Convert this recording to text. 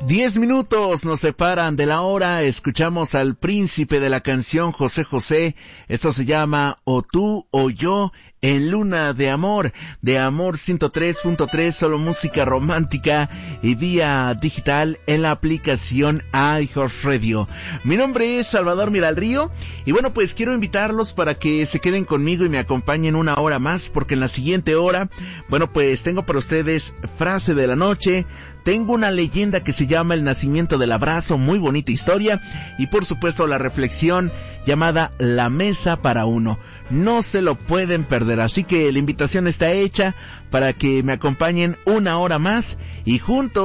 10 minutos nos separan de la hora. Escuchamos al príncipe de la canción, José José. Esto se llama O tú o yo en Luna de Amor 103.3, solo música romántica y vía digital en la aplicación iHeartRadio. Mi nombre es Salvador Miralrío y bueno, pues quiero invitarlos para que se queden conmigo y me acompañen una hora más, porque en la siguiente hora, bueno, pues tengo para ustedes frase de la noche, tengo una leyenda que se llama El nacimiento del abrazo, muy bonita historia, y por supuesto la reflexión llamada La mesa para uno. No se lo pueden perder, así que la invitación está hecha para que me acompañen una hora más y juntos